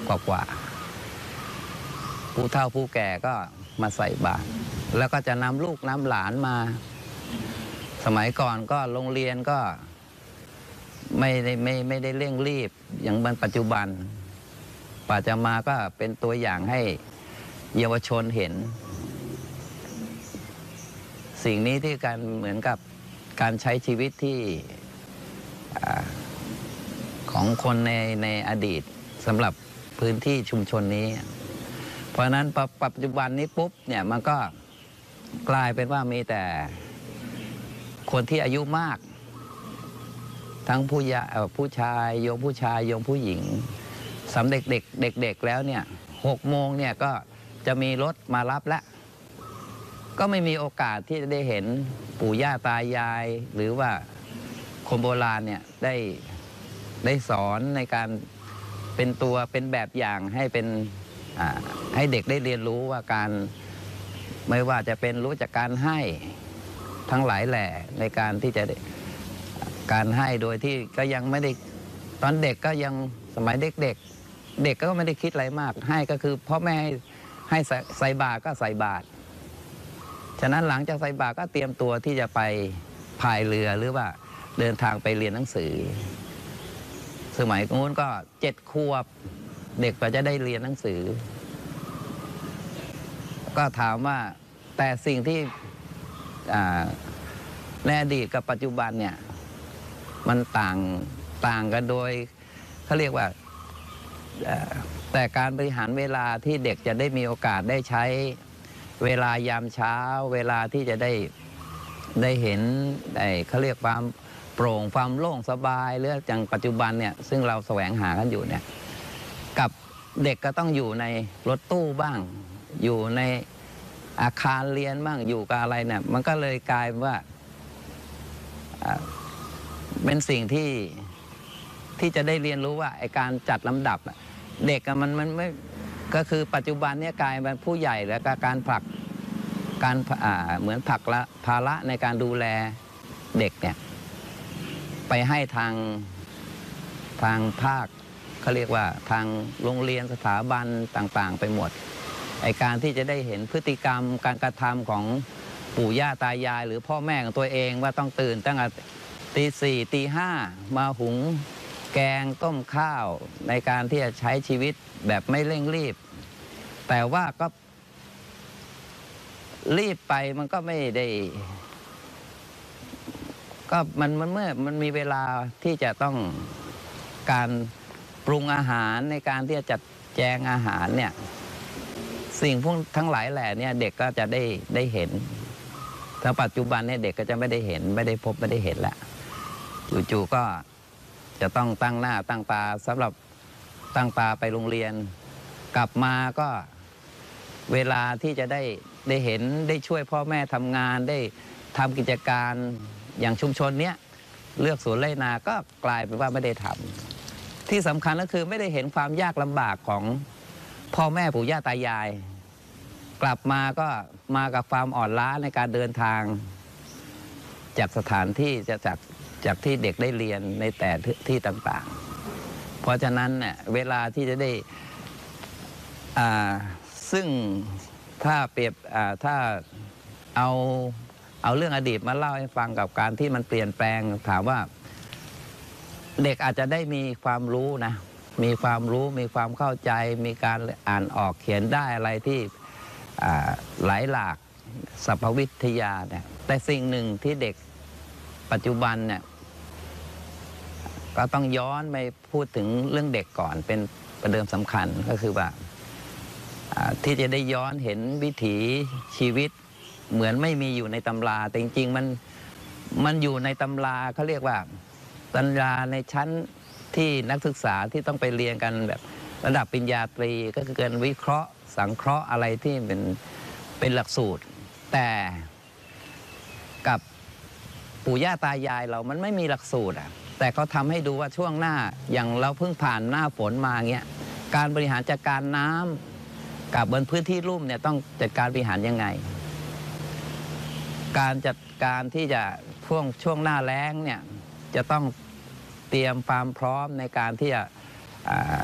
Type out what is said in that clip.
กว่าผู้เฒ่าผู้แก่ก็มาใส่บาตรแล้วก็จะนำลูกนำหลานมา สมัยก่อนก็โรงเรียนก็ไม่ได้เร่งรีบอย่างปัจจุบันป่าจะมาก็เป็นตัวอย่างให้เยาวชนเห็น สิ่งนี้ที่การเหมือนกับการใช้ชีวิตที่ของคนในอดีตสำหรับพื้นที่ชุมชนนี้เพราะนั้นปัจจุบันนี้ปุ๊บเนี่ยมันก็กลายเป็นว่ามีแต่คนที่อายุมากทั้งผู้ชายโยมผู้ชายโยมผู้หญิงสำหรับเด็กแล้วเนี่ย6 โมงเนี่ยก็จะมีรถมารับแล้วก็ไม่มีโอกาสที่จะได้เห็นปู่ย่าตายายหรือว่าคนโบราณเนี่ยได้สอนในการเป็นแบบอย่างให้เด็กได้เรียนรู้ว่าการไม่ว่าจะเป็นรู้จักการให้ทั้งหลายแหล่ในการที่จะการให้โดยที่ก็ยังไม่ได้ตอนเด็กก็ยังสมัยเด็กก็ไม่ได้คิดอะไรมากให้ก็คือพ่อแม่ให้ใส่บาตรก็ใส่บาตรฉะนั้นหลังจากใส่บาตรก็เตรียมตัวที่จะไปพายเรือหรือว่าเดินทางไปเรียนหนังสือสมัยนู้นก็7 ขวบเด็กก็จะได้เรียนหนังสือก็ถามว่าแต่สิ่งที่ในอดีตกับปัจจุบันเนี่ยมันต่างกันโดยเขาเรียกว่าแต่การบริหารเวลาที่เด็กจะได้มีโอกาสได้ใช้เวลายามเช้าเวลาที่จะได้เห็นเขาเรียกความโปร่งความโล่งสบายหรืออย่างปัจจุบันเนี่ยซึ่งเราแสวงหากันอยู่เนี่ยกับเด็กก็ต้องอยู่ในรถตู้บ้างอยู่ในอาคารเรียนบ้างอยู่กับอะไรเนี่ยมันก็เลยกลายว่าเป็นสิ่งที่จะได้เรียนรู้ว่าไอ้การจัดลำดับเด็กมันไม่ก็คือปัจจุบันเนี่ยกลายเป็นผู้ใหญ่แล้วก็การผลักเหมือนผลักละภาระในการดูแลเด็กเนี่ยไปให้ทางภาคเขาเรียกว่าทางโรงเรียนสถาบันต่างๆไปหมดไอ้การที่จะได้เห็นพฤติกรรมการกระทำของปู่ย่าตายายหรือพ่อแม่ของตัวเองว่าต้องตื่นตั้งแต่ตี 4 ตี 5มาหุงแกงต้มข้าวในการที่จะใช้ชีวิตแบบไม่เร่งรีบแต่ว่าก็รีบไปมันก็ไม่ได้ก็มันเมื่อมันมีเวลาที่จะต้องการปรุงอาหารในการที่จะจัดแจงอาหารเนี่ยสิ่งพวกทั้งหลายแหล่เนี่ยเด็กก็จะได้เห็นถ้าปัจจุบันเนี่ยเด็กก็จะไม่ได้เห็นไม่ได้พบไม่ได้เห็นแล้วจู่ๆก็จะต้องตั้งหน้าตั้งตาสำหรับตั้งตาไปโรงเรียนกลับมาก็เวลาที่จะได้เห็นได้ช่วยพ่อแม่ทำงานได้ทำกิจการอย่างชุมชนเนี้ยเลือกสวนไร่นาก็กลายเป็นว่าไม่ได้ทำที่สำคัญก็คือไม่ได้เห็นความยากลำบากของพ่อแม่ปู่ย่าตายายกลับมาก็มากับความอ่อนล้าในการเดินทางจากสถานที่จากที่เด็กได้เรียนในแต่ที่ต่างๆเพราะฉะนั้นเนี่ยเวลาที่จะได้ซึ่งถ้าเปรียบถ้าเอาเรื่องอดีตมาเล่าให้ฟังกับการที่มันเปลี่ยนแปลงถามว่าเด็กอาจจะได้มีความรู้นะมีความรู้มีความเข้าใจมีการอ่านออกเขียนได้อะไรที่หลายหลากสรรพวิทยาเนี่ยแต่สิ่งหนึ่งที่เด็กปัจจุบันเนี่ยก็ต้องย้อนไปพูดถึงเรื่องเด็กก่อนเป็นประเด็นสำคัญก็คือว่าที่จะได้ย้อนเห็นวิถีชีวิตเหมือนไม่มีอยู่ในตำราแต่จริงๆมันอยู่ในตำราเขาเรียกว่าตำราในชั้นที่นักศึกษาที่ต้องไปเรียนกันแบบระดับปริญญาตรีก็คือการวิเคราะห์สังเคราะห์อะไรที่เป็นหลักสูตรแต่กับปู่ย่าตายายเรามันไม่มีหลักสูตรแต่เขาทำให้ดูว่าช่วงหน้าอย่างเราเพิ่งผ่านหน้าฝนมาเงี้ยการบริหารจัดการน้ำกับบนพื้นที่ลุ่มเนี่ยต้องจัดการบริหารยังไงการจัดการที่จะช่วงหน้าแล้งเนี่ยจะต้องเตรียมความพร้อมในการที่จะ